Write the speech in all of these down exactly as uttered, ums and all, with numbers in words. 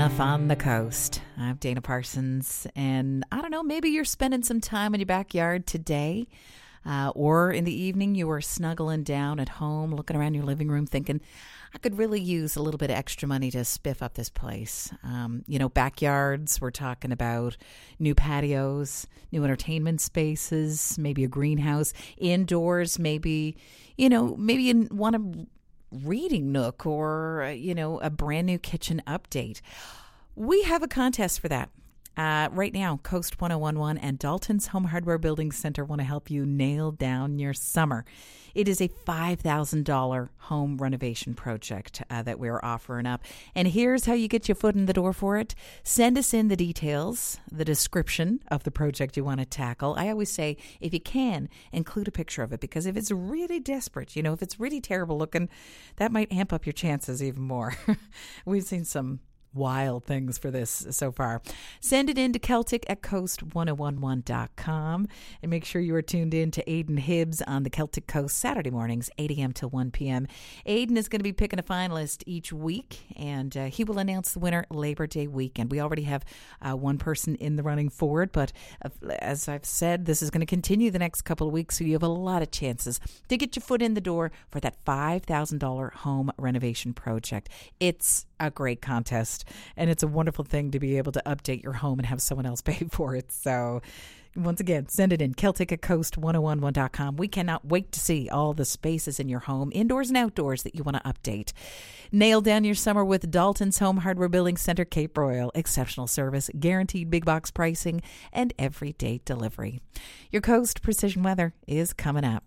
On the coast. I'm Dana Parsons, and I don't know, maybe you're spending some time in your backyard today, uh, or in the evening you were snuggling down at home, looking around your living room thinking, I could really use a little bit of extra money to spiff up this place. Um, you know, backyards, we're talking about new patios, new entertainment spaces, maybe a greenhouse. Indoors, maybe, you know, maybe you want to reading nook or, uh, you know, a brand new kitchen update. We have a contest for that. Uh, right now, Coast one oh one point one and Dalton's Home Hardware Building Center want to help you nail down your summer. It is a five thousand dollars home renovation project uh, that we're offering up. And here's how you get your foot in the door for it. Send us in the details, the description of the project you want to tackle. I always say, if you can, include a picture of it, because if it's really desperate, you know, if it's really terrible looking, that might amp up your chances even more. We've seen some wild things for this so far. Send it in to Celtic at coast ten eleven dot com and make sure you are tuned in to Aidan Hibbs on the Celtic Coast Saturday mornings, eight a.m. to one p.m. Aidan is going to be picking a finalist each week, and uh, he will announce the winner Labor Day weekend. We already have uh, one person in the running for it, but uh, as I've said, this is going to continue the next couple of weeks, so you have a lot of chances to get your foot in the door for that five thousand dollars home renovation project. It's a great contest, and it's a wonderful thing to be able to update your home and have someone else pay for it. So once again, send it in, Celtic at coast ten eleven dot com. We cannot wait to see all the spaces in your home, indoors and outdoors, that you want to update. Nail down your summer with Dalton's Home Hardware Building Center, Cape Royal. Exceptional service, guaranteed big box pricing, and everyday delivery. Your Coast Precision Weather is coming up.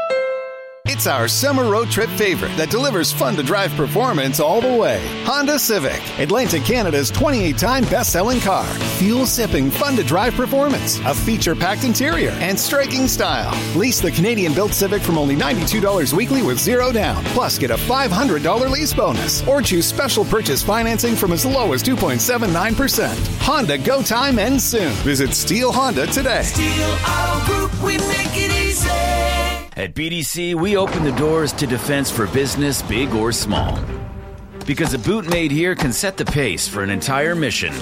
It's our summer road trip favorite that delivers fun-to-drive performance all the way. Honda Civic, Atlantic Canada's twenty-eight time best-selling car. Fuel-sipping, fun-to-drive performance, a feature-packed interior, and striking style. Lease the Canadian-built Civic from only ninety-two dollars weekly with zero down. Plus, get a five hundred dollars lease bonus. Or choose special purchase financing from as low as two point seven nine percent. Honda Go Time ends soon. Visit Steele Honda today. Steele Auto Group, we make it easy. At B D C, we open the doors to defense for business, big or small. Because a boot made here can set the pace for an entire mission.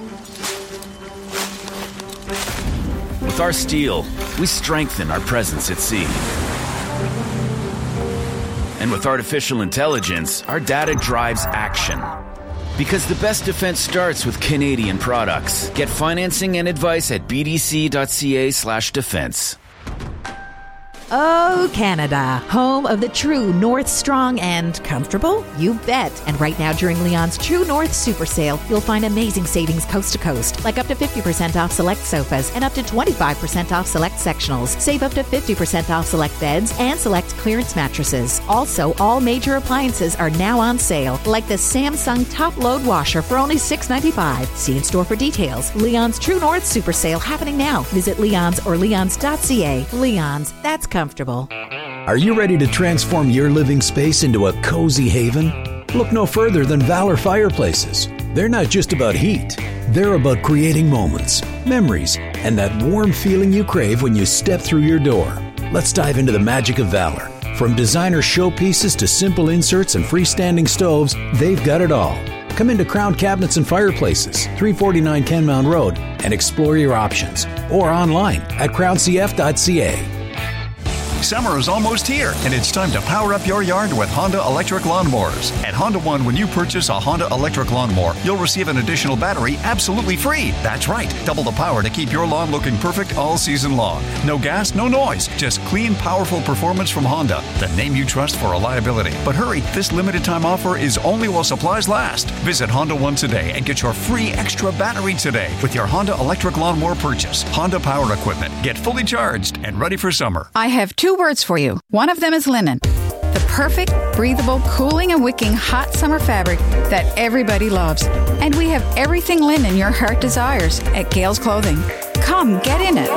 With our steel, we strengthen our presence at sea. And with artificial intelligence, our data drives action. Because the best defense starts with Canadian products. Get financing and advice at bdc.ca slash defense. Oh, Canada, home of the true North strong and comfortable? You bet. And right now during Leon's True North Super Sale, you'll find amazing savings coast to coast, like up to fifty percent off select sofas and up to twenty-five percent off select sectionals. Save up to fifty percent off select beds and select clearance mattresses. Also, all major appliances are now on sale, like the Samsung top load washer for only six dollars and ninety-five cents. See in store for details. Leon's True North Super Sale happening now. Visit Leon's or leons dot c a. Leon's, that's comfortable. Are you ready to transform your living space into a cozy haven? Look no further than Valor Fireplaces. They're not just about heat. They're about creating moments, memories, and that warm feeling you crave when you step through your door. Let's dive into the magic of Valor. From designer showpieces to simple inserts and freestanding stoves, they've got it all. Come into Crown Cabinets and Fireplaces, three forty-nine Kenmount Road, and explore your options. Or online at crown c f dot c a. Summer is almost here, and it's time to power up your yard with Honda electric lawnmowers. At Honda One, when you purchase a Honda electric lawnmower, you'll receive an additional battery absolutely free. That's right, double the power to keep your lawn looking perfect all season long. No gas, no noise, just clean, powerful performance from Honda, the name you trust for reliability. But hurry, this limited time offer is only while supplies last. Visit Honda One today and get your free extra battery today with your Honda electric lawnmower purchase. Honda power equipment. Get fully charged and ready for summer. I have two words for you. One of them is linen. The perfect, breathable, cooling and wicking hot summer fabric that everybody loves. And we have everything linen your heart desires at Gales Clothing. Come, get in it.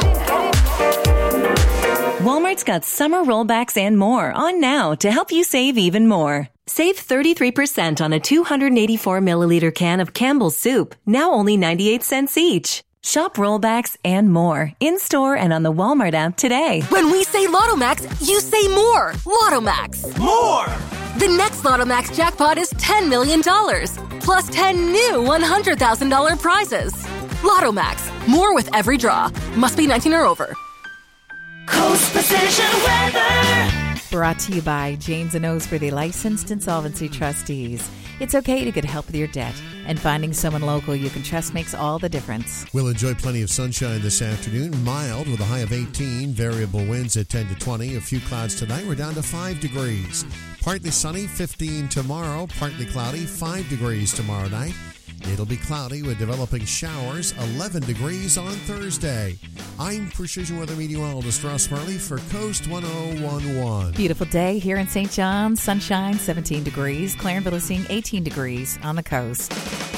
Walmart's got summer rollbacks and more on now to help you save even more. Save thirty-three percent on a two hundred eighty-four milliliter can of Campbell's soup, now only ninety-eight cents each. Shop rollbacks and more in-store and on the Walmart app today. When we say Lotto Max, you say more. Lotto Max. More! The next Lotto Max jackpot is ten million dollars, plus ten new one hundred thousand dollars prizes. Lotto Max, more with every draw. Must be nineteen or over. Coast Precision Weather. Brought to you by Janes and Osworthy, licensed insolvency trustees. It's okay to get help with your debt, and finding someone local you can trust makes all the difference. We'll enjoy plenty of sunshine this afternoon. Mild with a high of eighteen. Variable winds at ten to twenty. A few clouds tonight. We're down to five degrees. Partly sunny, fifteen tomorrow. Partly cloudy, five degrees tomorrow night. It'll be cloudy with developing showers, eleven degrees on Thursday. I'm Precision Weather Meteorologist Ross Marley for Coast one oh one point one. Beautiful day here in Saint John's. Sunshine, seventeen degrees. Clarenville is seeing eighteen degrees on the coast.